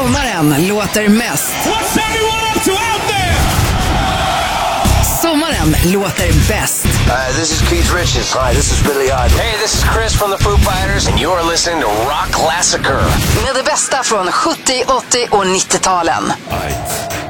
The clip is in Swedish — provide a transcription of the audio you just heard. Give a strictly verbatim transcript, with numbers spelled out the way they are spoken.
Sommaren låter mest. What's everyone up to out there? Sommaren låter bäst. Uh, this is Keith Richards. Hi, this is Billy Idol. Hey, this is Chris from the Foo Fighters, and you're listening to Rock Classicer. Med det bästa från sjuttio, åttio och nittio-talen. Right.